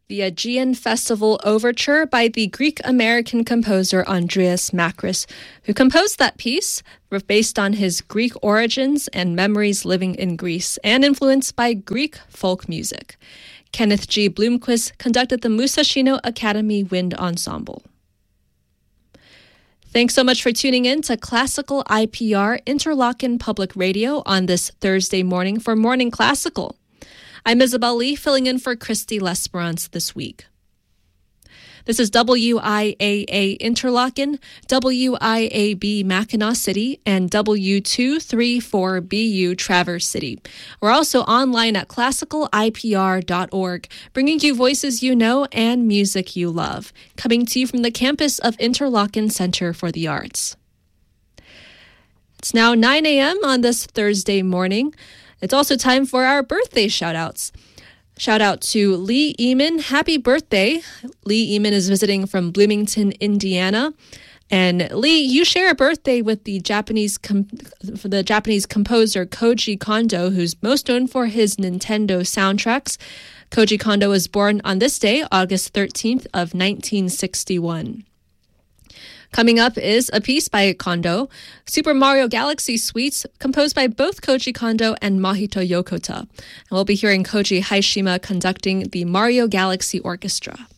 the Aegean Festival Overture by the Greek-American composer Andreas Makris, who composed that piece based on his Greek origins and memories living in Greece and influenced by Greek folk music. Kenneth G. Bloomquist conducted the Musashino Academy Wind Ensemble. Thanks so much for tuning in to Classical IPR Interlochen Public Radio on this Thursday morning for Morning Classical. I'm Isabel Lee, filling in for Christy L'Esperance this week. This is WIAA Interlochen, WIAB Mackinac City, and W234BU Traverse City. We're also online at classicalipr.org, bringing you voices you know and music you love, coming to you from the campus of Interlochen Center for the Arts. It's now 9 a.m. on this Thursday morning. It's also time for our birthday shout-outs. Shout out to Lee Eamon. Happy birthday. Lee Eamon is visiting from Bloomington, Indiana. And Lee, you share a birthday with the Japanese composer Koji Kondo, who's most known for his Nintendo soundtracks. Koji Kondo was born on this day, August 13th of 1961. Coming up is a piece by Kondo, Super Mario Galaxy Suites, composed by both Koji Kondo and Mahito Yokota. And we'll be hearing Koji Haishima conducting the Mario Galaxy Orchestra.